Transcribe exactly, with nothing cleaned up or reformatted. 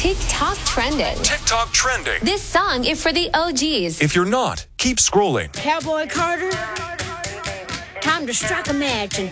TikTok trending. TikTok trending. This song is for the O Gs. If you're not, keep scrolling. Cowboy Carter, time to strike a match and